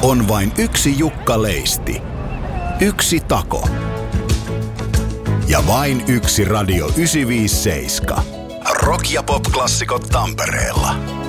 On vain yksi Jukka Leisti. Yksi Tako. Ja vain yksi Radio 957. Rock- ja pop-klassikot Tampereella.